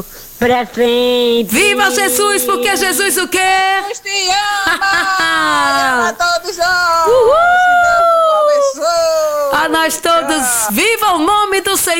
pra sempre. Viva Jesus, porque Jesus o quê? Deus te ama! A todos nós! Uhul! Deus abençoe! A nós todos. Viva o nome do Senhor.